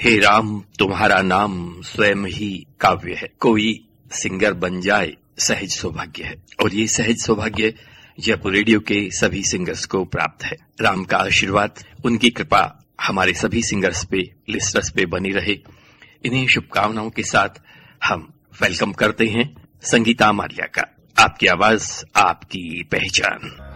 हे राम तुम्हारा नाम स्वयं ही काव्य है, कोई सिंगर बन जाए सहज सौभाग्य है। और ये सहज सौभाग्य जयपुर रेडियो के सभी सिंगर्स को प्राप्त है। राम का आशीर्वाद, उनकी कृपा हमारे सभी सिंगर्स पे, लिस्टर्स पे बनी रहे। इन्हीं शुभकामनाओं के साथ हम वेलकम करते हैं संगीता माल्या का। आपकी आवाज, आपकी पहचान।